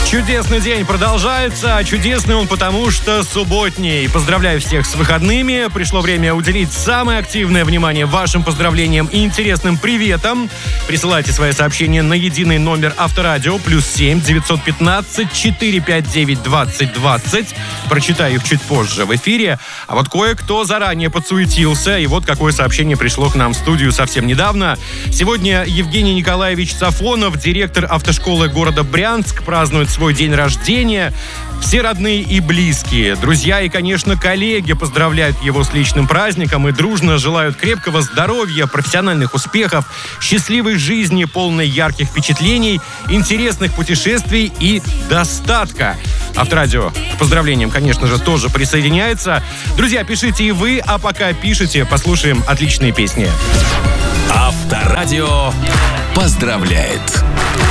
Чудесный день продолжается, а чудесный он потому, что субботний. Поздравляю всех с выходными. Пришло время уделить самое активное внимание вашим поздравлениям и интересным приветам. Присылайте свои сообщения на единый номер Авторадио +7 915 459 2020. Прочитаю их чуть позже в эфире. А вот кое-кто заранее подсуетился, и вот какое сообщение пришло к нам в студию совсем недавно. Сегодня Евгений Николаевич Сафонов, директор автошколы города Брянск, празднует свой день рождения. Все родные и близкие, друзья и, конечно, коллеги поздравляют его с личным праздником и дружно желают крепкого здоровья, профессиональных успехов, счастливой жизни, полной ярких впечатлений, интересных путешествий и достатка. Авторадио к поздравлениям, конечно же, тоже присоединяется. Друзья, пишите и вы, а пока пишите, послушаем отличные песни. Авторадио поздравляет.